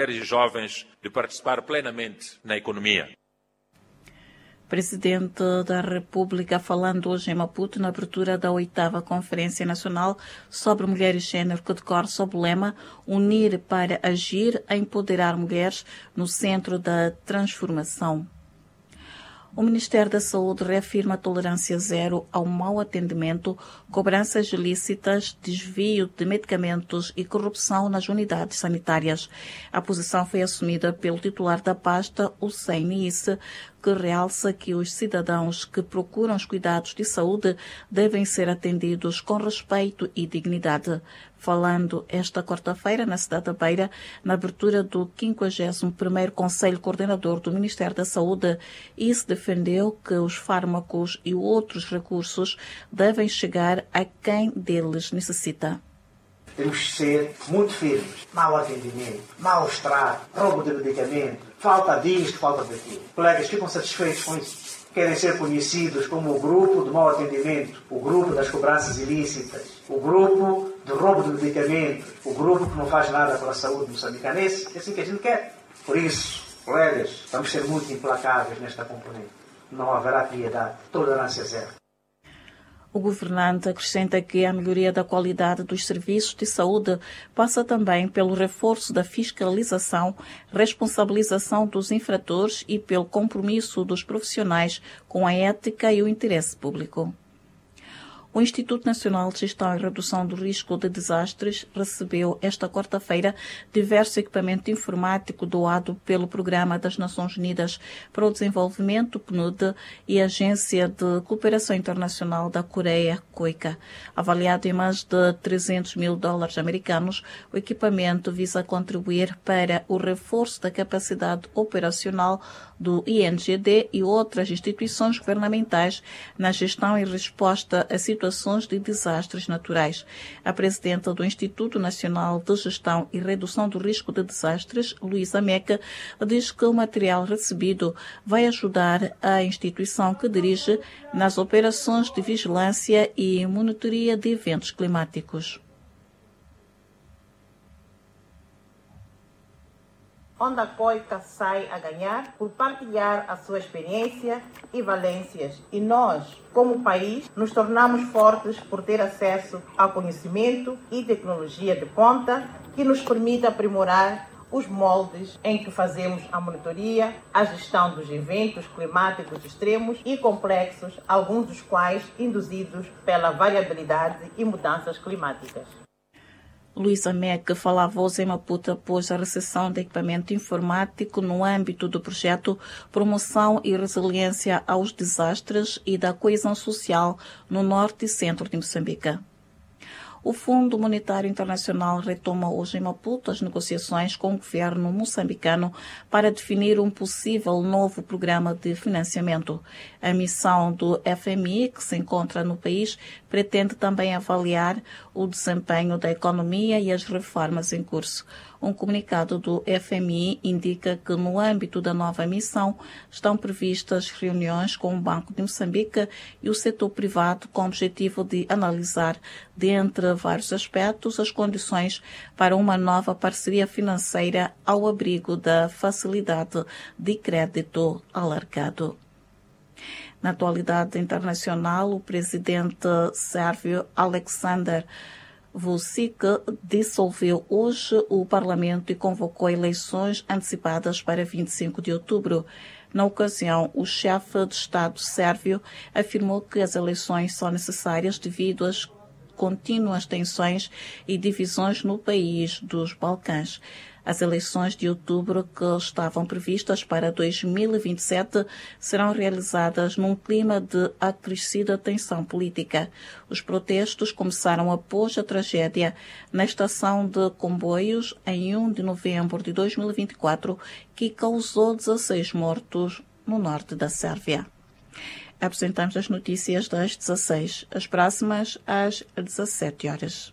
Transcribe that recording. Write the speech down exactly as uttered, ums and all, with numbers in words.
mulheres e jovens de participar plenamente na economia. Presidente da República falando hoje em Maputo na abertura da oitava Conferência Nacional sobre Mulher e Gênero, que decorre sob o lema Unir para Agir, a empoderar mulheres no centro da transformação. O Ministério da Saúde reafirma tolerância zero ao mau atendimento, cobranças ilícitas, desvio de medicamentos e corrupção nas unidades sanitárias. A posição foi assumida pelo titular da pasta, Hussein Isse, que realça que os cidadãos que procuram os cuidados de saúde devem ser atendidos com respeito e dignidade. Falando esta quarta-feira na cidade da Beira, na abertura do quinquagésimo primeiro Conselho Coordenador do Ministério da Saúde, Isse defendeu que os fármacos e outros recursos devem chegar a quem deles necessita. Temos que ser muito firmes. Mau atendimento, mau trato, roubo de medicamento, falta disto, falta daquilo. Colegas ficam satisfeitos com isso. Querem ser conhecidos como o grupo de mau atendimento, o grupo das cobranças ilícitas, o grupo de roubo de medicamentos, o grupo que não faz nada pela saúde moçambicanense. É assim que a gente quer. Por isso, colegas, vamos ser muito implacáveis nesta componente. Não haverá piedade. Tolerância zero. O governante acrescenta que a melhoria da qualidade dos serviços de saúde passa também pelo reforço da fiscalização, responsabilização dos infratores e pelo compromisso dos profissionais com a ética e o interesse público. O Instituto Nacional de Gestão e Redução do Risco de Desastres recebeu esta quarta-feira diverso equipamento informático doado pelo Programa das Nações Unidas para o Desenvolvimento, P N U D, e a Agência de Cooperação Internacional da Coreia, COICA. Avaliado em mais de trezentos mil dólares americanos, o equipamento visa contribuir para o reforço da capacidade operacional do I N G D e outras instituições governamentais na gestão e resposta a situações de desastres naturais. A presidenta do Instituto Nacional de Gestão e Redução do Risco de Desastres, Luísa Meca, diz que o material recebido vai ajudar a instituição que dirige nas operações de vigilância e monitoria de eventos climáticos. Onde a COICA sai a ganhar por partilhar a sua experiência e valências. E nós, como país, nos tornamos fortes por ter acesso ao conhecimento e tecnologia de ponta que nos permite aprimorar os moldes em que fazemos a monitoria, a gestão dos eventos climáticos extremos e complexos, alguns dos quais induzidos pela variabilidade e mudanças climáticas. Luísa Meca falava hoje em Maputo após a recepção de equipamento informático no âmbito do projeto Promoção e Resiliência aos Desastres e da Coesão Social no Norte e Centro de Moçambique. O Fundo Monetário Internacional retoma hoje em Maputo as negociações com o governo moçambicano para definir um possível novo programa de financiamento. A missão do F M I, que se encontra no país, pretende também avaliar o desempenho da economia e as reformas em curso. Um comunicado do F M I indica que, no âmbito da nova missão, estão previstas reuniões com o Banco de Moçambique e o setor privado com o objetivo de analisar, dentre vários aspectos, as condições para uma nova parceria financeira ao abrigo da facilidade de crédito alargado. Na atualidade internacional, o presidente sérvio Aleksandar Vučić dissolveu hoje o Parlamento e convocou eleições antecipadas para vinte e cinco de outubro. Na ocasião, o chefe de Estado sérvio afirmou que as eleições são necessárias devido às contínuas tensões e divisões no país dos Balcãs. As eleições de outubro, que estavam previstas para dois mil e vinte e sete, serão realizadas num clima de acrescida tensão política. Os protestos começaram após a tragédia na estação de comboios em um de novembro de dois mil e vinte e quatro, que causou dezasseis mortos no norte da Sérvia. Apresentamos as notícias das dezasseis, as próximas às dezassete horas.